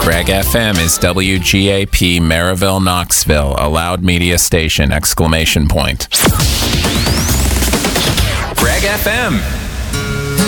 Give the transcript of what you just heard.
Bragg FM is WGAP Maryville, Knoxville, a loud media station, ! Bragg FM.